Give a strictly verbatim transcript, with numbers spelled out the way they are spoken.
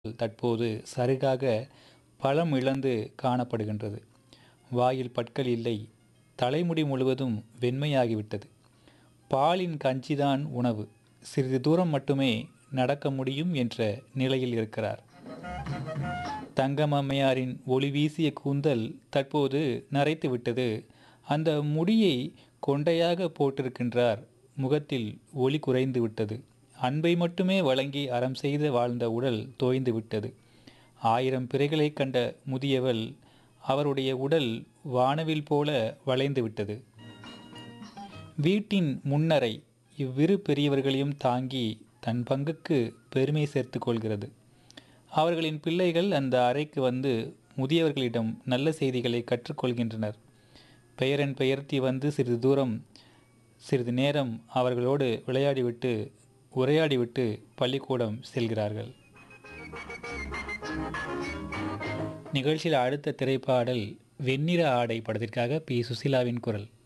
தற்போது சருகாக பலம் இழந்து காணப்படுகின்றது. வாயில் பற்கள் இல்லை, தலைமுடி முழுவதும் வெண்மையாகிவிட்டது. பாலின் கஞ்சிதான் உணவு, சிறிது தூரம் மட்டுமே நடக்க முடியும் என்ற நிலையில் இருக்கிறார். தங்கம்மையாரின் ஒளி வீசிய கூந்தல் தற்போது நரைத்துவிட்டது. அந்த முடியை கொண்டையாக போட்டிருக்கின்றார். முகத்தில் ஒளி குறைந்து விட்டது. அன்பை மட்டுமே வழங்கி அறம் செய்து வாழ்ந்த உடல் தோய்ந்து விட்டது. ஆயிரம் பிறைகளை கண்ட முதியவள், அவருடைய உடல் வானவில் போல வளைந்து விட்டது. வீட்டின் முன்னரை இவ்விரு பெரியவர்களையும் தாங்கி தன் பங்குக்கு பெருமை சேர்த்து கொள்கிறது. அவர்களின் பிள்ளைகள் அந்த அறைக்கு வந்து முதியவர்களிடம் நல்ல செய்திகளை கற்றுக்கொள்கின்றனர். பெயரன் பெயர்த்தி வந்து சிறிது தூரம் சிறிது நேரம் அவர்களோடு விளையாடிவிட்டு உரையாடிவிட்டு பள்ளிக்கூடம் செல்கிறார்கள். நிகழ்ச்சியில் அடுத்த திரைப்பாடல் வெண்ணிற ஆடை படத்திற்காக பி சுசீலாவின் குரல்.